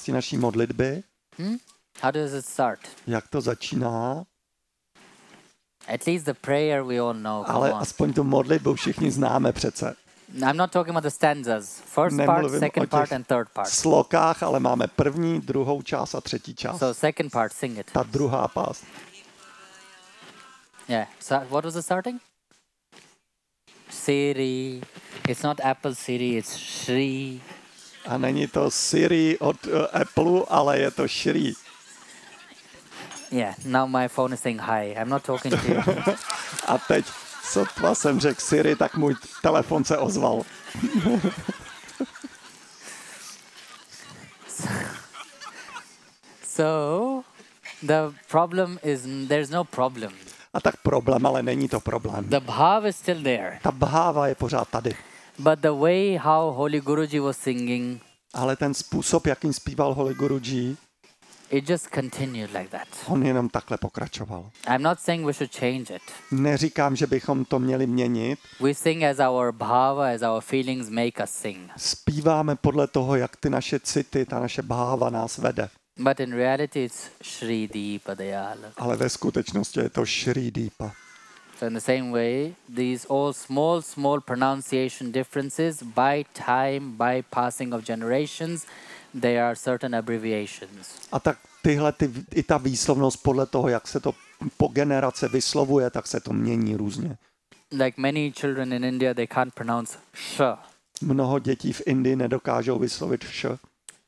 části naší modlitby. How does it start? Jak to začíná? At least the prayer we all know. Ale Come on. aspoň tu modlitbu všichni známe přece. I'm not talking about the stanzas. First part, Nemluvím o second part, těch and third part. slokách, ale máme první, druhou část a třetí část. So second part, sing it. Ta druhá pás. Yeah. So what was the starting? Siri. It's not Apple Siri, it's Shri. A není to Siri od Apple, ale je to Shri. Yeah. Now my phone is saying hi. I'm not talking to you. A teď, sotva jsem řekl Siri, tak můj telefon se ozval. So the problem is there's no problem. A tak problém, ale není to problém. The bhav is still there. Ta bháva je pořád tady. But the way how Holy Guruji was singing, Ale ten způsob, jakým zpíval Holy Guruji, it just continued like that. on jenom takhle pokračoval. I'm not saying we should change it. Neříkám, že bychom to měli měnit. We sing as our bhava, as our feelings make us sing. Zpíváme podle toho, jak ty naše city, ta naše bháva nás vede. But in reality, it's Shri Deepa Dayala. Ale ve skutečnosti je to Shri Deepa. So in the same way, these all small pronunciation differences by time, by passing of generations, they are certain abbreviations. A tak i ta výslovnost podle toho, jak se to po generace vyslovuje, tak se to mění různě. Like many children in India, they can't pronounce sh. Mnoho dětí v Indii nedokážou vyslovit š.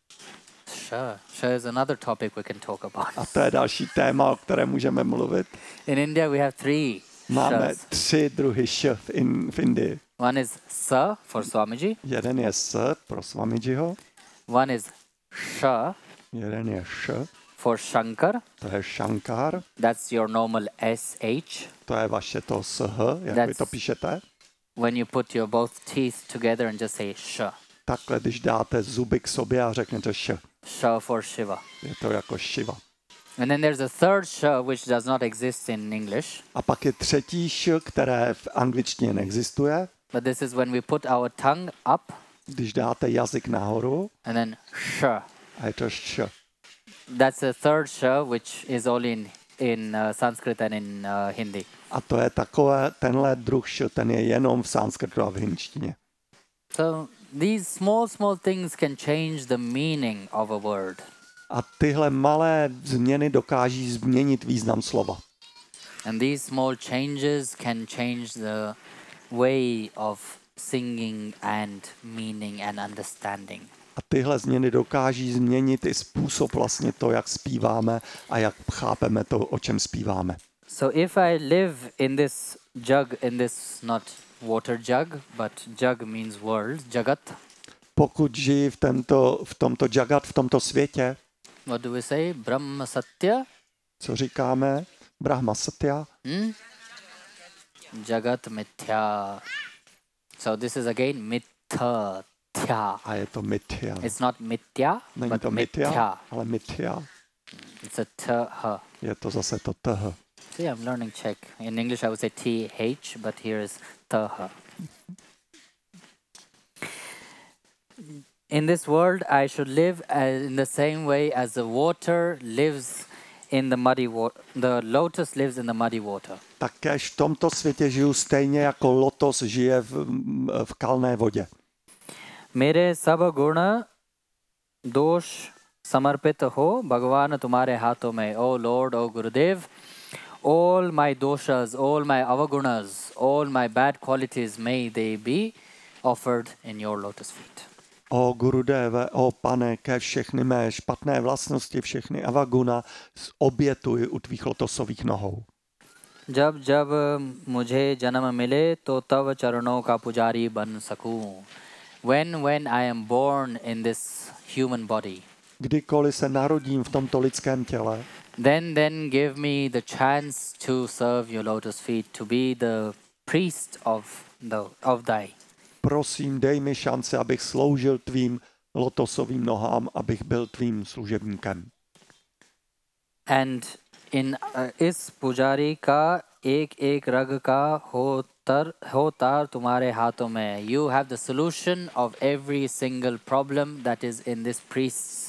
Sh is another topic we can talk about. A to je další téma, o kterém můžeme mluvit. In India, we have three Máme shs. 3 druhy š v Indii. One is sa for Swamiji. Jeden je s pro Swamijiho, One is sh jeden je š, for Shankar. to je Shankar, That's your normal sh. to je vaše to sh, jak vy to píšete. When you put your both teeth together and just say sh. Takhle, když dáte zuby k sobě a řeknete š, Sh for Shiva. je to jako Shiva. And then there's a third sh which does not exist in English. A pak je třetí š, které v angličtině neexistuje. But this is when we put our tongue up Když dáte jazyk nahoru and then sh. a je to š. That's the third sh which is only in Sanskrit and in Hindi. A to je tenhle druh š, ten je jenom v sanskrtu a v hindštině. So these small things can change the meaning of a word. A tyhle malé změny dokáží změnit význam slova. And these small changes can change the way of singing and meaning and understanding. A tyhle změny dokáží změnit i způsob vlastně to, jak zpíváme a jak chápeme to, o čem zpíváme. So if I live in this jug, in this not water jug, but jug means world, jagat. Pokud žiji v tomto jagat, v tomto světě, What do we say? Brahma Satya? co říkáme? Brahma Satya. Jagat Mithya. So this is again Mithya. A je to mithya. It's not Mithya, Není but to mithya, ale mithya. It's a T-H. Je to zase to th. See, I'm learning Czech. In English I would say T-H, but here is T-H. In this world, I should live in the same way as the water lives in the muddy water. The lotus lives in the muddy water. Takéž v tomto světě žiju stejně jako lotos žije v kalné vodě. मेरे सब गुण दोष समर्पित हो भगवान तुम्हारे हाथों में. O Lord, O Gurudev, all my doshas, all my avagunas, all my bad qualities, may they be offered in your lotus feet. O Gurudeve, o Pane, ke všechny mé špatné vlastnosti, všechny avaguna obětuji u tvých lotosových nohou. जब जब मुझे जन्म मिले तो तव चरणों का पुजारी बन सकूं. When I am born in this human body, Kdykoliv se narodím v tomto lidském těle, then give me the chance to serve your lotus feet, to be the priest of thy. prosím, dej mi šanci, abych sloužil tvým lotosovým nohám, abych byl tvým služebníkem. And in इस पुजारी का एक रग का होतार तुम्हारे हाथों में. You have the solution of every single problem that is in this priest's